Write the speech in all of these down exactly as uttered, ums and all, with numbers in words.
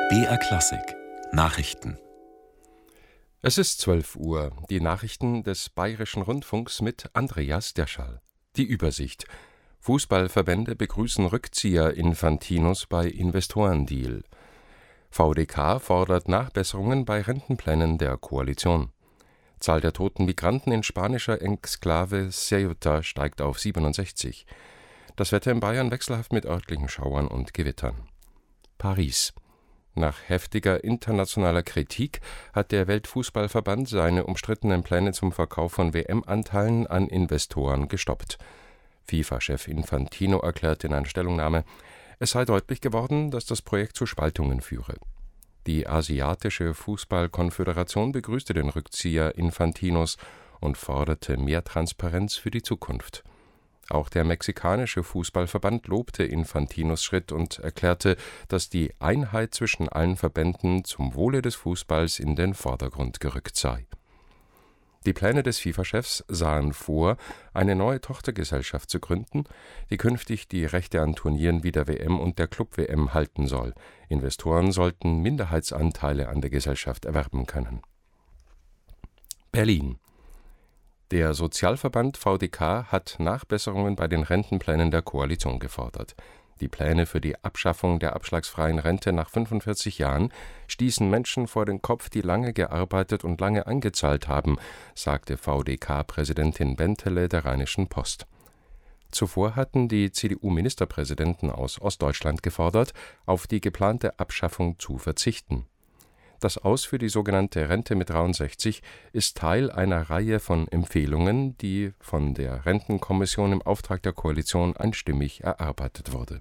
B R Klassik Nachrichten. Es ist zwölf Uhr. Die Nachrichten des Bayerischen Rundfunks mit Andreas Derschall. Die Übersicht. Fußballverbände begrüßen Rückzieher Infantinos bei Investorendeal. V D K fordert Nachbesserungen bei Rentenplänen der Koalition. Zahl der toten Migranten in spanischer Exklave Ceuta steigt auf siebenundsechzig. Das Wetter in Bayern wechselhaft mit örtlichen Schauern und Gewittern. Paris. Nach heftiger internationaler Kritik hat der Weltfußballverband seine umstrittenen Pläne zum Verkauf von W M-Anteilen an Investoren gestoppt. FIFA-Chef Infantino erklärte in einer Stellungnahme, es sei deutlich geworden, dass das Projekt zu Spaltungen führe. Die Asiatische Fußballkonföderation begrüßte den Rückzieher Infantinos und forderte mehr Transparenz für die Zukunft. Auch der mexikanische Fußballverband lobte Infantinos Schritt und erklärte, dass die Einheit zwischen allen Verbänden zum Wohle des Fußballs in den Vordergrund gerückt sei. Die Pläne des FIFA-Chefs sahen vor, eine neue Tochtergesellschaft zu gründen, die künftig die Rechte an Turnieren wie der W M und der Club-W M halten soll. Investoren sollten Minderheitsanteile an der Gesellschaft erwerben können. Berlin. Der Sozialverband V D K hat Nachbesserungen bei den Rentenplänen der Koalition gefordert. Die Pläne für die Abschaffung der abschlagsfreien Rente nach fünfundvierzig Jahren stießen Menschen vor den Kopf, die lange gearbeitet und lange eingezahlt haben, sagte V D K-Präsidentin Bentele der Rheinischen Post. Zuvor hatten die C D U-Ministerpräsidenten aus Ostdeutschland gefordert, auf die geplante Abschaffung zu verzichten. Das Aus für die sogenannte Rente mit dreiundsechzig ist Teil einer Reihe von Empfehlungen, die von der Rentenkommission im Auftrag der Koalition einstimmig erarbeitet wurde.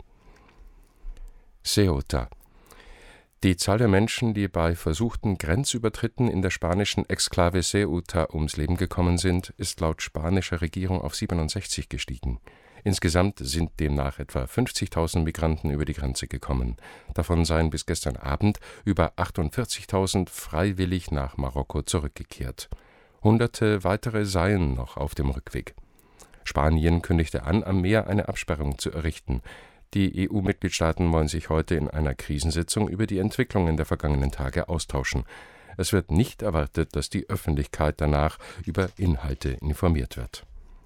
Ceuta. Die Zahl der Menschen, die bei versuchten Grenzübertritten in der spanischen Exklave Ceuta ums Leben gekommen sind, ist laut spanischer Regierung auf siebenundsechzig gestiegen. Insgesamt sind demnach etwa fünfzigtausend Migranten über die Grenze gekommen. Davon seien bis gestern Abend über achtundvierzigtausend freiwillig nach Marokko zurückgekehrt. Hunderte weitere seien noch auf dem Rückweg. Spanien kündigte an, am Meer eine Absperrung zu errichten. Die E U-Mitgliedstaaten wollen sich heute in einer Krisensitzung über die Entwicklungen der vergangenen Tage austauschen. Es wird nicht erwartet, dass die Öffentlichkeit danach über Inhalte informiert wird.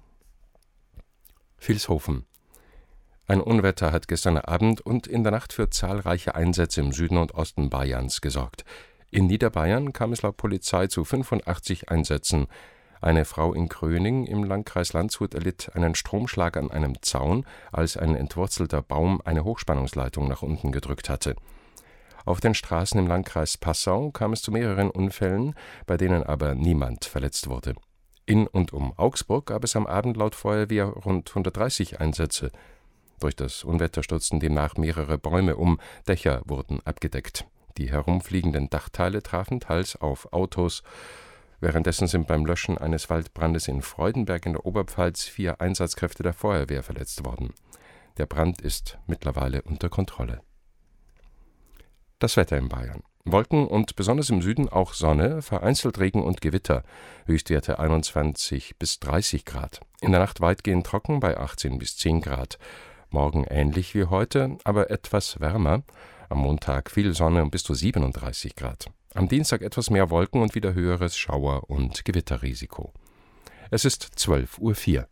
Vilshofen. Ein Unwetter hat gestern Abend und in der Nacht für zahlreiche Einsätze im Süden und Osten Bayerns gesorgt. In Niederbayern kam es laut Polizei zu fünfundachtzig Einsätzen. Eine Frau in Kröning im Landkreis Landshut erlitt einen Stromschlag an einem Zaun, als ein entwurzelter Baum eine Hochspannungsleitung nach unten gedrückt hatte. Auf den Straßen im Landkreis Passau kam es zu mehreren Unfällen, bei denen aber niemand verletzt wurde. In und um Augsburg gab es am Abend laut Feuerwehr rund hundertdreißig Einsätze. Durch das Unwetter stürzten demnach mehrere Bäume um, Dächer wurden abgedeckt. Die herumfliegenden Dachteile trafen teils auf Autos. Währenddessen sind beim Löschen eines Waldbrandes in Freudenberg in der Oberpfalz vier Einsatzkräfte der Feuerwehr verletzt worden. Der Brand ist mittlerweile unter Kontrolle. Das Wetter in Bayern. Wolken und besonders im Süden auch Sonne, vereinzelt Regen und Gewitter, Höchstwerte einundzwanzig bis dreißig Grad. In der Nacht weitgehend trocken bei achtzehn bis zehn Grad. Morgen ähnlich wie heute, aber etwas wärmer. Am Montag viel Sonne und bis zu siebenunddreißig Grad. Am Dienstag etwas mehr Wolken und wieder höheres Schauer- und Gewitterrisiko. Es ist zwölf Uhr vier.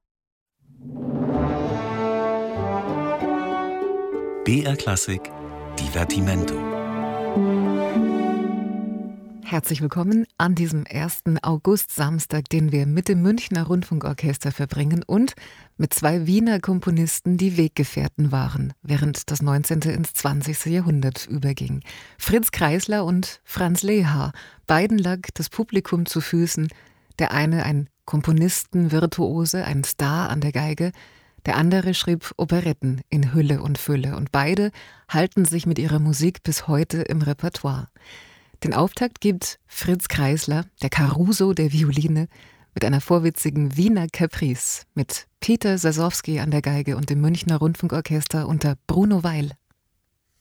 B R Klassik Divertimento. Herzlich willkommen an diesem ersten August-Samstag, den wir mit dem Münchner Rundfunkorchester verbringen und mit zwei Wiener Komponisten, die Weggefährten waren, während das neunzehnte ins zwanzigste Jahrhundert überging. Fritz Kreisler und Franz Lehár, beiden lag das Publikum zu Füßen. Der eine ein Komponisten-Virtuose, ein Star an der Geige, der andere schrieb Operetten in Hülle und Fülle und beide halten sich mit ihrer Musik bis heute im Repertoire. Den Auftakt gibt Fritz Kreisler, der Caruso der Violine, mit einer vorwitzigen Wiener Caprice mit Peter Sasowski an der Geige und dem Münchner Rundfunkorchester unter Bruno Weil.